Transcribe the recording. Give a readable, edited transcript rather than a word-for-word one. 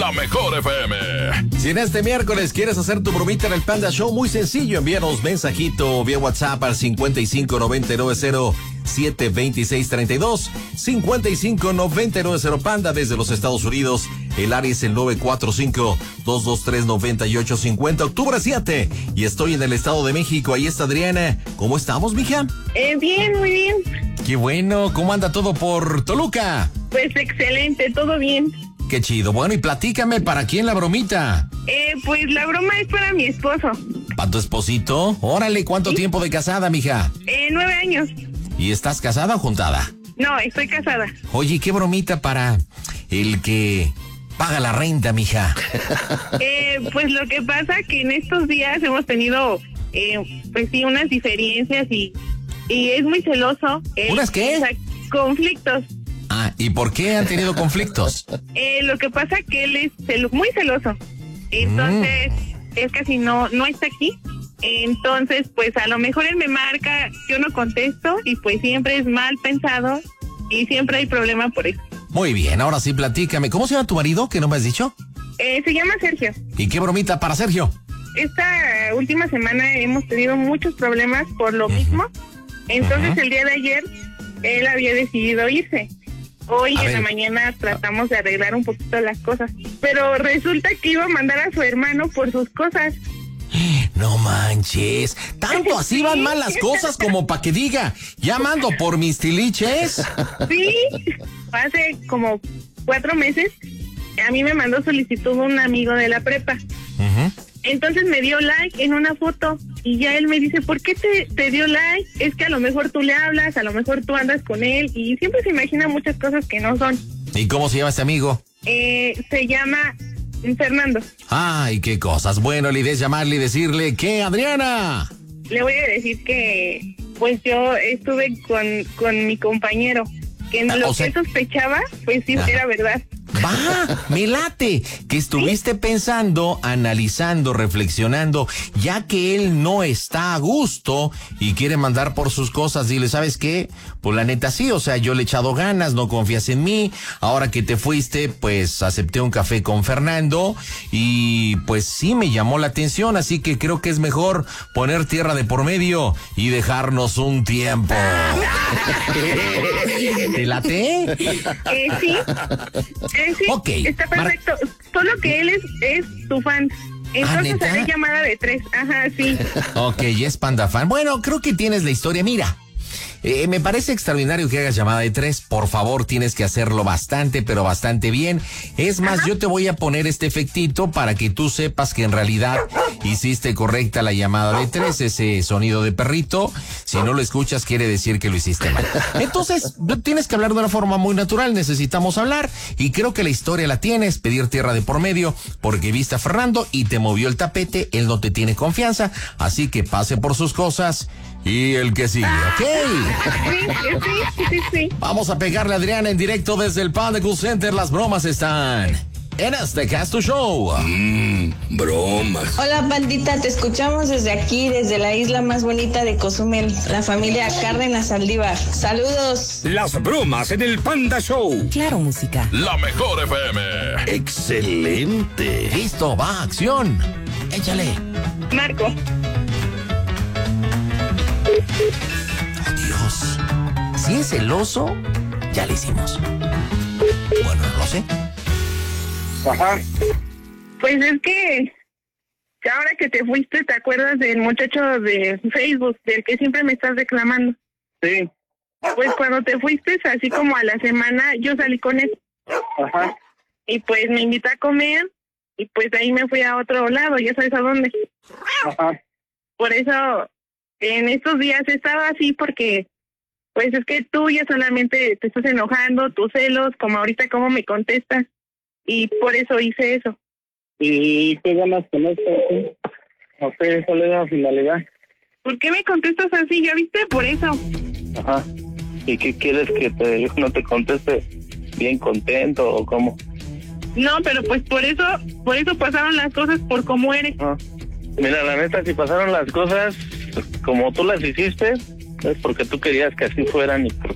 La Mejor FM. Si en este miércoles quieres hacer tu bromita en el Panda Show, muy sencillo, envíanos mensajito vía WhatsApp al 5599072632, 559990 Panda desde los Estados Unidos. El área es el 945-223-9850, octubre 7. Y estoy en el Estado de México. Ahí está Adriana. ¿Cómo estamos, mija? Bien, muy bien. Qué bueno. ¿Cómo anda todo por Toluca? Pues excelente, todo bien. Qué chido. Bueno, y platícame, ¿para quién la bromita? Pues la broma es para mi esposo. ¿Para tu esposito? Órale, ¿cuánto ¿Sí? tiempo de casada, mija? 9 años. ¿Y estás casada o juntada? No, estoy casada. Oye, ¿qué bromita para el que paga la renta, mija? Pues lo que pasa que en estos días hemos tenido, pues sí, unas diferencias y es muy celoso. ¿Unas qué? O sea, conflictos. Ah, ¿y por qué han tenido conflictos? Lo que pasa que él es muy celoso. Entonces, él casi no está aquí. Entonces, pues a lo mejor él me marca, yo no contesto y pues siempre es mal pensado y siempre hay problema por eso. Muy bien, ahora sí platícame. ¿Cómo se llama tu marido, que no me has dicho? Se llama Sergio. ¿Y qué bromita para Sergio? Esta última semana hemos tenido muchos problemas por lo mismo. Entonces, el día de ayer, él había decidido irse. Hoy en la mañana tratamos de arreglar un poquito las cosas, pero resulta que iba a mandar a su hermano por sus cosas. No manches, ¿tanto así van mal las cosas como para que diga, ya mando por mis tiliches? Sí, hace como 4 meses a mí me mandó solicitud un amigo de la prepa. Entonces me dio like en una foto y ya él me dice, ¿por qué te dio like? Es que a lo mejor tú le hablas, a lo mejor tú andas con él y siempre se imagina muchas cosas que no son. ¿Y cómo se llama este amigo? Se llama Fernando. Ay, qué cosas. Bueno, la idea es llamarle y decirle, ¿qué, Adriana? Le voy a decir que pues yo estuve con mi compañero, que lo que sospechaba, pues sí, era verdad. Va, me late, que estuviste pensando, analizando, reflexionando, ya que él no está a gusto y quiere mandar por sus cosas. Dile, ¿sabes qué? Pues la neta sí, o sea, yo le he echado ganas, no confías en mí. Ahora que te fuiste, pues acepté un café con Fernando y pues sí me llamó la atención, así que creo que es mejor poner tierra de por medio y dejarnos un tiempo. ¿Te late? Sí. Sí, okay. Está perfecto. Solo que él es tu fan. Entonces haré llamada de 3. Ajá, sí. Ok, es panda fan. Bueno, creo que tienes la historia. Mira, me parece extraordinario que hagas llamada de 3. Por favor, tienes que hacerlo bastante, pero bastante bien. Es más, yo te voy a poner este efectito para que tú sepas que en realidad hiciste correcta la llamada de 3, ese sonido de perrito. Si no lo escuchas, quiere decir que lo hiciste mal. Entonces, tienes que hablar de una forma muy natural. Necesitamos hablar y creo que la historia la tienes. Pedir tierra de por medio porque viste a Fernando y te movió el tapete. Él no te tiene confianza, así que pase por sus cosas y el que sigue, ¿ok? Sí. Vamos a pegarle a Adriana en directo desde el Panda Cool Center. Las bromas están en este Casto Show. Bromas. Hola, pandita, te escuchamos desde aquí, desde la isla más bonita de Cozumel, la familia Cárdenas Saldívar. Saludos. Las bromas en el Panda Show. Claro, música. La Mejor FM. Excelente. Listo, va, acción. Échale. Marco. Oh, Dios. Si es celoso, ya le hicimos. Bueno, no lo sé. Ajá. Pues es que ahora que te fuiste, ¿te acuerdas del muchacho de Facebook, del que siempre me estás reclamando? Sí. Pues cuando te fuiste, así como a la semana, yo salí con él. Ajá. Y pues me invitó a comer y pues de ahí me fui a otro lado, ya sabes a dónde. Ajá. Por eso en estos días he estado así porque pues es que tú ya solamente te estás enojando, tus celos, como ahorita cómo me contestas. Y por eso hice eso. ¿Y qué ganas con esto? ¿Sí? No sé, ¿cuál es la finalidad? ¿Por qué me contestas así? ¿Ya viste? Por eso. Ajá. ¿Y qué quieres que no te conteste bien contento o cómo? No, pero pues por eso pasaron las cosas por cómo eres. Ah. Mira, la neta, si pasaron las cosas como tú las hiciste, es porque tú querías que así fueran y